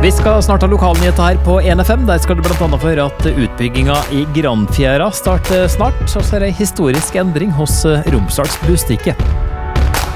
Vi skal snart ha lokalnyheter her på 1FM. Der skal du blant annet få høre at utbygginga i Grandfjæra starter snart. Og så er det en historisk endring hos Romsdals Bustikke.